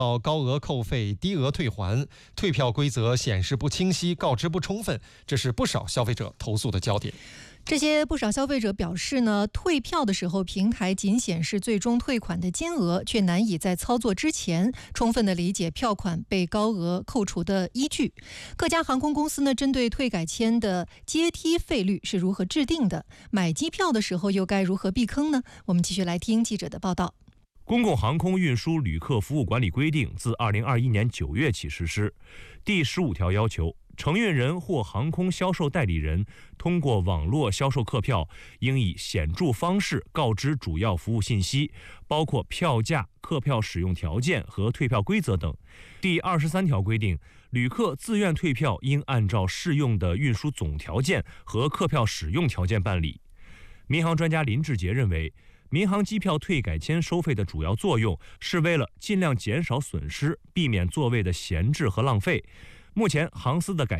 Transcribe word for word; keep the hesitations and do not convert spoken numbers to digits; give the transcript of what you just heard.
到高额扣费、低额退还，退票规则显示不清晰、告知不充分，这是不少消费者投诉的焦点。 这些不少消费者表示呢，退票的时候平台仅显示最终退款的金额，却难以在操作之前充分的理解票款被高额扣除的依据。各家航空公司呢，针对退改签的阶梯费率是如何制定的？买机票的时候又该如何避坑呢？我们继续来听记者的报道。 公共航空运输旅客服务管理规定自二零二一年九月起实施。第十五条要求，承运人或航空销售代理人通过网络销售客票，应以显著方式告知主要服务信息，包括票价、客票使用条件和退票规则等。第二十三条规定，旅客自愿退票应按照适用的运输总条件和客票使用条件办理。民航专家林志杰认为，民航机票退改签收费的主要作用是为了尽量减少损失，避免座位的闲置和浪费。目前航司的改